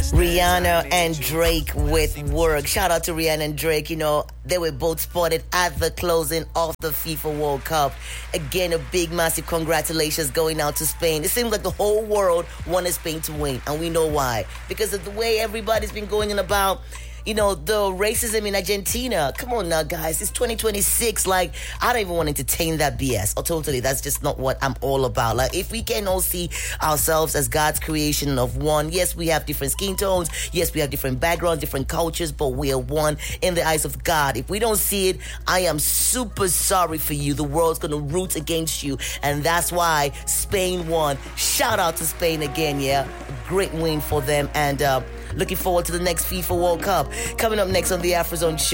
Rihanna and Drake with Work. Shout out to Rihanna and Drake. You know, they were both spotted at the closing of the FIFA World Cup. Again, a big, massive congratulations going out to Spain. It seems like the whole world wanted Spain to win, and we know why. Because of the way everybody's been going on about, you know, the racism in Argentina. Come on now, guys. It's 2026. Like, I don't even want to entertain that BS. Or totally, that's just not what I'm all about. Like, if we can all see ourselves as God's creation of one, yes, we have different skin tones. Yes, we have different backgrounds, different cultures, but we are one in the eyes of God. If we don't see it, I am super sorry for you. The world's going to root against you. And that's why Spain won. Shout out to Spain again, yeah. A great win for them. And looking forward to the next FIFA World Cup. Coming up next on the AfroZone Show.